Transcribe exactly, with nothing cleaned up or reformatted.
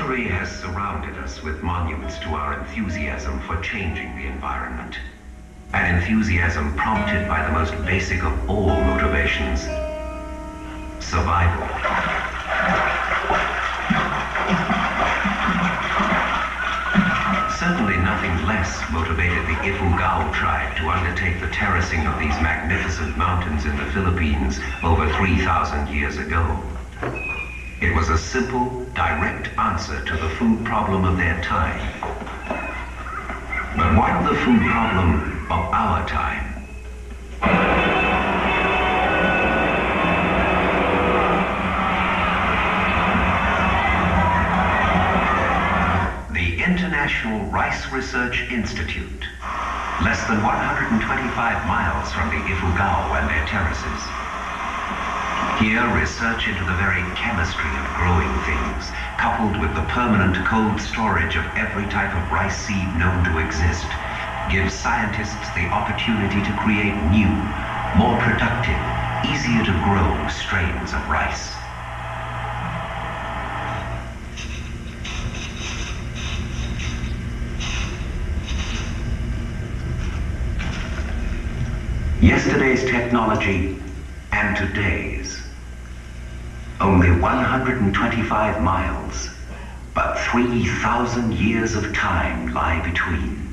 History has surrounded us with monuments to our enthusiasm for changing the environment. An enthusiasm prompted by the most basic of all motivations: survival. Certainly nothing less motivated the Ifugao tribe to undertake the terracing of these magnificent mountains in the Philippines over three thousand years ago. It was a simple, direct answer to the food problem of their time. But what of the food problem of our time? The International Rice Research Institute, less than one hundred twenty-five miles from the Ifugao and their terraces. Here, research into the very chemistry of growing things, coupled with the permanent cold storage of every type of rice seed known to exist, gives scientists the opportunity to create new, more productive, easier to grow strains of rice. Yesterday's technology and today's. Only one hundred twenty-five miles, but three thousand years of time lie between.